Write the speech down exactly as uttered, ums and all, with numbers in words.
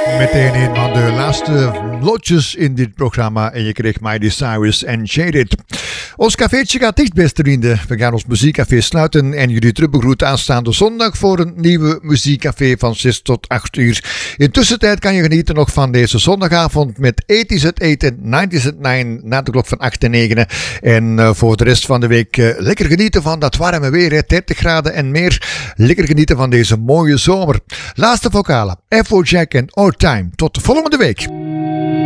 Meteen een van de laatste lotjes in dit programma en je kreeg Miley Cyrus en Jaded. Ons cafeetje gaat dicht, beste vrienden. We gaan ons muziekcafé sluiten en jullie terugbegroeten aanstaande zondag voor een nieuwe muziekcafé van zes tot acht uur. Intussen tijd kan je genieten nog van deze zondagavond met eighties at eight en nineties at nine na de klok van acht en negen. En uh, voor de rest van de week uh, lekker genieten van dat warme weer, hè, dertig graden en meer. Lekker genieten van deze mooie zomer. Laatste vocalen, Afrojack en All Time. Tot de volgende week.